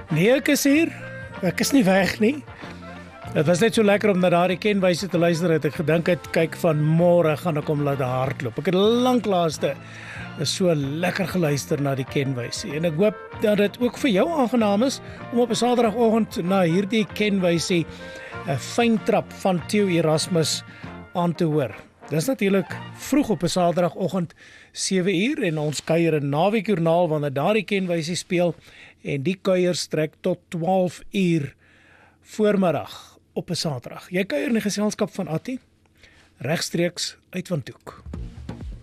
Nee, ek is hier. Ek is nie weg nie. Het was net so lekker om na daardie kenwyse te luister het. Ek gedink het, kyk van môre gaan ek hom laat hardloop. Ek het lanklaaste so lekker geluister na die kenwyse. En ek hoop dat dit ook vir jou aangenaam is om op 'n Saterdagoggend na hierdie kenwyse 'n fyn trap van Theo Erasmus aan te hoor. Dis natuurlik vroeg op 'n Saterdagoggend 7uur en ons kuier 'n naweekjoernaal wanneer daardie kenwyse speel en die kuier strek tot 12uur voormiddag op 'n Saterdag. Jy kuier in die geselskap van Attie regstreeks uit Windhoek.